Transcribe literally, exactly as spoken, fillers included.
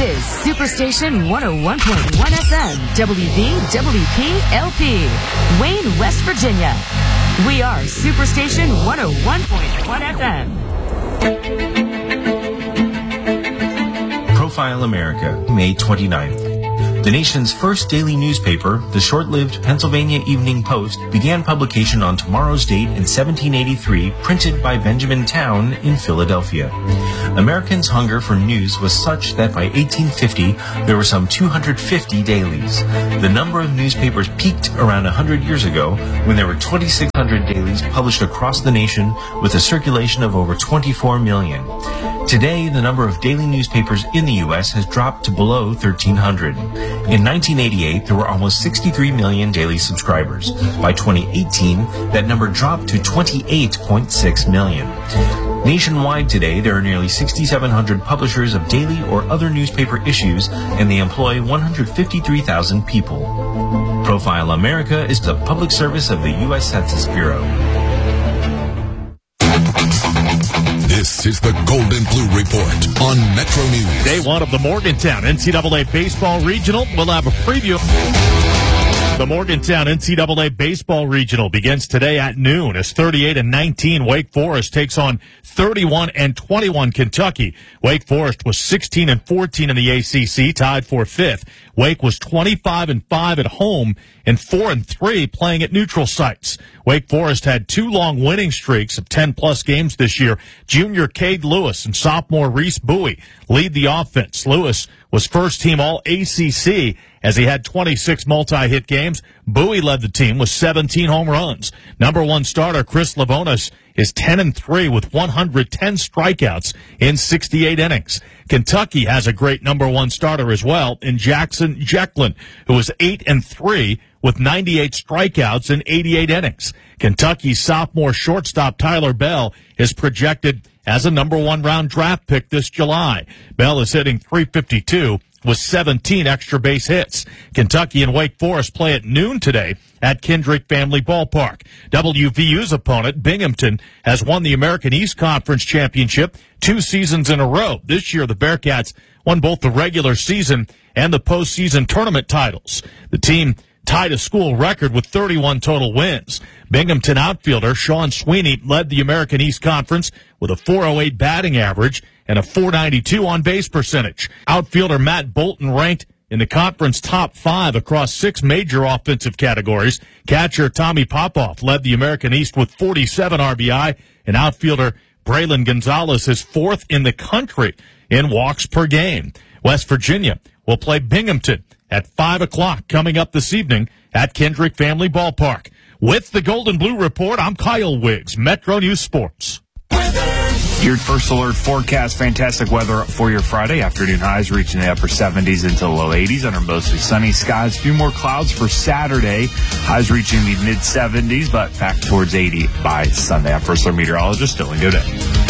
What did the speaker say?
is Superstation one oh one point one F M, W V W P L P, Wayne, West Virginia. We are Superstation one oh one point one F M. Profile America, May twenty-ninth. The nation's first daily newspaper, the short-lived Pennsylvania Evening Post, began publication on tomorrow's date in seventeen eighty-three, printed by Benjamin Town in Philadelphia. Americans' hunger for news was such that by eighteen fifty, there were some two hundred fifty dailies. The number of newspapers peaked around one hundred years ago when there were twenty-six hundred dailies published across the nation with a circulation of over twenty-four million. Today, the number of daily newspapers in the U S has dropped to below thirteen hundred. In nineteen eighty-eight, there were almost sixty-three million daily subscribers. By twenty eighteen, that number dropped to twenty-eight point six million. Nationwide today, there are nearly six thousand seven hundred publishers of daily or other newspaper issues, and they employ one hundred fifty-three thousand people. Profile America is the public service of the U S Census Bureau. This is the Golden Blue Report on Metro News. Day one of the Morgantown N C double A Baseball Regional. We'll have a preview. The Morgantown N C double A Baseball Regional begins today at noon as thirty-eight and nineteen Wake Forest takes on thirty-one and twenty-one Kentucky. Wake Forest was sixteen and fourteen in the A C C, tied for fifth. Wake was twenty-five and five at home and four and three playing at neutral sites. Wake Forest had two long winning streaks of ten plus games this year. Junior Cade Lewis and sophomore Reese Bowie lead the offense. Lewis was first team all A C C as he had twenty-six multi-hit games. Bowie led the team with seventeen home runs. Number one starter Chris Lavonis is ten and three with one hundred ten strikeouts in sixty-eight innings. Kentucky has a great number one starter as well in Jackson Jecklin, who is eight and three with ninety-eight strikeouts in eighty-eight innings. Kentucky's sophomore shortstop Tyler Bell is projected as a number one round draft pick this July. Bell is hitting three fifty-two with seventeen extra base hits. Kentucky and Wake Forest play at noon today at Kendrick Family Ballpark. W V U's opponent, Binghamton, has won the American East Conference Championship two seasons in a row. This year, the Bearcats won both the regular season and the postseason tournament titles. The team tied a school record with thirty-one total wins. Binghamton outfielder Sean Sweeney led the American East Conference with a four oh eight batting average and a four ninety-two on-base percentage. Outfielder Matt Bolton ranked in the conference top five across six major offensive categories. Catcher Tommy Popoff led the American East with forty-seven R B I, and outfielder Braylon Gonzalez is fourth in the country in walks per game. West Virginia will play Binghamton at five o'clock coming up this evening at Kendrick Family Ballpark. With the Golden Blue Report, I'm Kyle Wiggs, Metro News Sports. Your first alert forecast, fantastic weather for your Friday. Afternoon highs reaching the upper seventies into the low eighties under mostly sunny skies. A few more clouds for Saturday. Highs reaching the mid seventies, but back towards eighty by Sunday. I'm first alert meteorologist Dylan Godet.